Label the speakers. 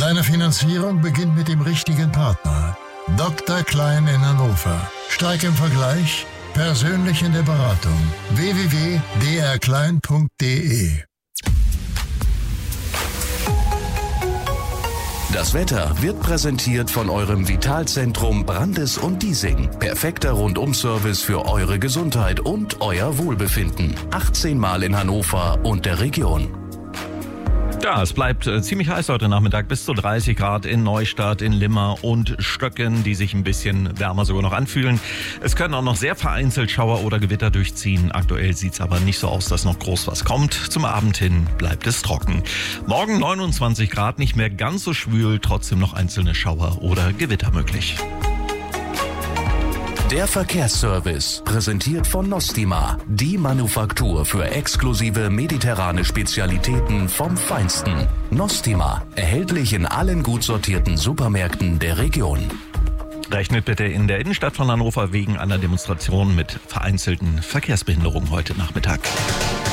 Speaker 1: Deine Finanzierung beginnt mit dem richtigen Partner. Dr. Klein in Hannover. Stark im Vergleich, persönlich in der Beratung. www.drklein.de.
Speaker 2: Das Wetter wird präsentiert von eurem Vitalzentrum Brandes und Diesing. Perfekter Rundum-Service für eure Gesundheit und euer Wohlbefinden. 18 Mal in Hannover und der Region.
Speaker 3: Ja, es bleibt ziemlich heiß heute Nachmittag, bis zu 30 Grad in Neustadt, in Limmer und Stöcken, die sich ein bisschen wärmer sogar noch anfühlen. Es können auch noch sehr vereinzelt Schauer oder Gewitter durchziehen. Aktuell sieht es aber nicht so aus, dass noch groß was kommt. Zum Abend hin bleibt es trocken. Morgen 29 Grad, nicht mehr ganz so schwül, trotzdem noch einzelne Schauer oder Gewitter möglich.
Speaker 2: Der Verkehrsservice, präsentiert von Nostima, die Manufaktur für exklusive mediterrane Spezialitäten vom Feinsten. Nostima, erhältlich in allen gut sortierten Supermärkten der Region.
Speaker 3: Rechnet bitte in der Innenstadt von Hannover wegen einer Demonstration mit vereinzelten Verkehrsbehinderungen heute Nachmittag.